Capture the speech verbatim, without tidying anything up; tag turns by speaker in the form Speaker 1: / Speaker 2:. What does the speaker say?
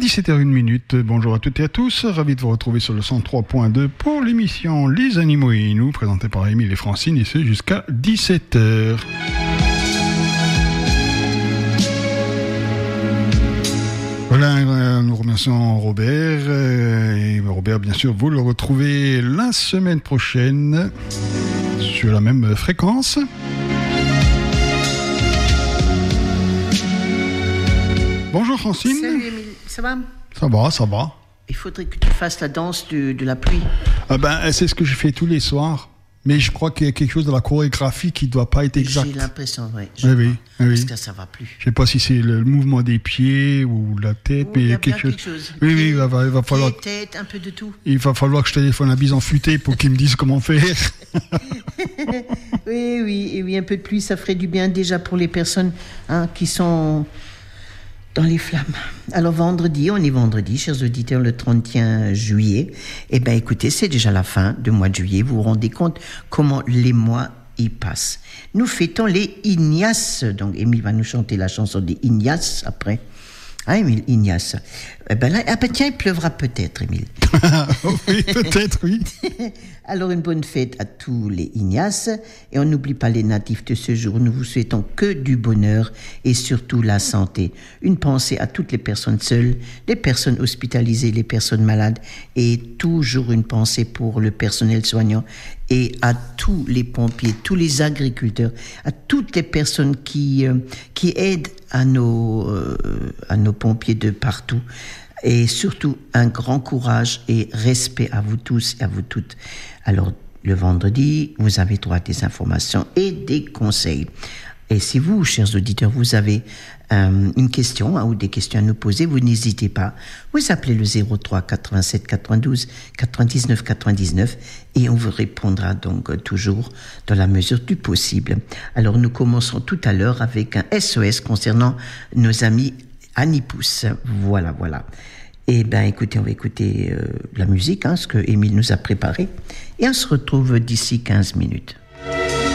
Speaker 1: dix-sept heures une. Bonjour à toutes et à tous, ravi de vous retrouver sur le cent trois point deux pour l'émission Les Animaux et nous, présentée par Émile et Francine, et ce jusqu'à dix-sept heures. Voilà, nous remercions Robert, et Robert, bien sûr, vous le retrouvez la semaine prochaine sur la même fréquence. Bonjour Francine.
Speaker 2: Salut Émile, ça va ?
Speaker 1: Ça va, ça va.
Speaker 2: Il faudrait que tu fasses la danse de, de la pluie.
Speaker 1: Ah ben, c'est ce que je fais tous les soirs. Mais je crois qu'il y a quelque chose dans la chorégraphie qui ne doit pas être exact.
Speaker 2: J'ai l'impression, oui.
Speaker 1: Oui, oui, oui.
Speaker 2: Parce que ça ne va plus.
Speaker 1: Je ne sais pas si c'est le mouvement des pieds ou la tête,
Speaker 2: Ou
Speaker 1: mais
Speaker 2: il y a
Speaker 1: quelque,
Speaker 2: bien
Speaker 1: chose...
Speaker 2: quelque chose.
Speaker 1: Oui, oui, il va, il va falloir...
Speaker 2: Pieds, tête, un peu de tout.
Speaker 1: Il va falloir que je téléphone à Bison Futé pour qu'il me dise comment faire.
Speaker 2: Oui, oui, et oui, un peu de pluie, ça ferait du bien déjà pour les personnes hein, qui sont dans les flammes. Alors vendredi, on est vendredi, chers auditeurs, le trente et un juillet. Eh bien écoutez, c'est déjà la fin du mois de juillet. Vous vous rendez compte comment les mois y passent. Nous fêtons les Ignaces. Donc Émile va nous chanter la chanson des Ignaces après. Ah, Émile, Ignace. Eh ben là, ah ben tiens, il pleuvra peut-être, Émile.
Speaker 1: Oui, peut-être, oui.
Speaker 2: Alors, une bonne fête à tous les Ignaces. Et on n'oublie pas les natifs de ce jour. Nous vous souhaitons que du bonheur et surtout la santé. Une pensée à toutes les personnes seules, les personnes hospitalisées, les personnes malades. Et toujours une pensée pour le personnel soignant et à tous les pompiers, tous les agriculteurs, à toutes les personnes qui, euh, qui aident à nos, euh, à nos pompiers de partout. Et surtout, un grand courage et respect à vous tous et à vous toutes. Alors, le vendredi, vous avez droit à des informations et des conseils. Et si vous, chers auditeurs, vous avez euh, une question hein, ou des questions à nous poser, vous n'hésitez pas. Vous appelez le zéro trois quatre-vingt-sept quatre-vingt-douze quatre-vingt-dix-neuf quatre-vingt-dix-neuf et on vous répondra donc euh, toujours dans la mesure du possible. Alors, nous commençons tout à l'heure avec un S O S concernant nos amis Anipous. Voilà, voilà. Eh bien, écoutez, on va écouter euh, la musique, hein, ce que Émile nous a préparé. Et on se retrouve d'ici quinze minutes.